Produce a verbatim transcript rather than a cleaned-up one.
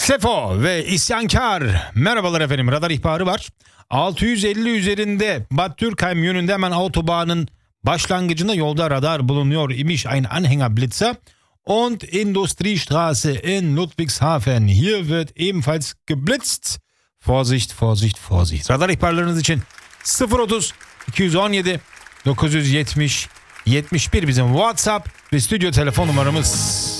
Sefo ve İsyankar. Merhabalar efendim, radar ihbarı var. altı yüz elli üzerinde Bad Dürkheim yönünde hemen autobahnın başlangıcında yolda radar bulunuyor imiş. Ein Anhängerblitzer und Industriestraße in Ludwigshafen. Hier wird ebenfalls geblitzt. Vorsicht, Vorsicht, Vorsicht. Radar ihbarlarınız için sıfır otuz iki on yedi dokuz yüz yetmiş yetmiş bir bizim WhatsApp ve stüdyo telefon numaramız.